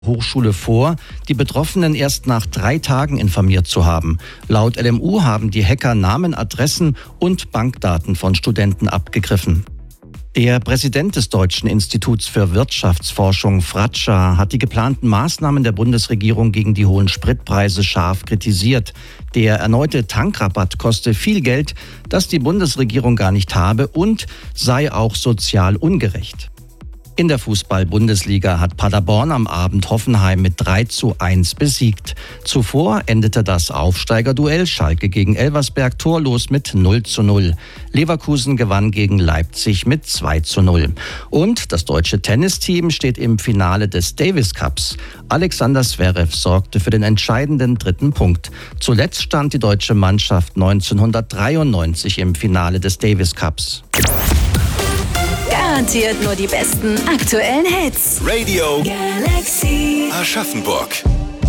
Hochschule vor, die Betroffenen erst nach 3 Tagen informiert zu haben. Laut LMU haben die Hacker Namen, Adressen und Bankdaten von Studenten abgegriffen. Der Präsident des Deutschen Instituts für Wirtschaftsforschung, Fratscher, hat die geplanten Maßnahmen der Bundesregierung gegen die hohen Spritpreise scharf kritisiert. Der erneute Tankrabatt koste viel Geld, das die Bundesregierung gar nicht habe und sei auch sozial ungerecht. In der Fußball-Bundesliga hat Paderborn am Abend Hoffenheim mit 3:1 besiegt. Zuvor endete das Aufsteigerduell Schalke gegen Elversberg torlos mit 0:0. Leverkusen gewann gegen Leipzig mit 2:0. Und das deutsche Tennisteam steht im Finale des Davis Cups. Alexander Zverev sorgte für den entscheidenden 3. Punkt. Zuletzt stand die deutsche Mannschaft 1993 im Finale des Davis Cups. Garantiert nur die besten aktuellen Hits. Radio Galaxy Aschaffenburg.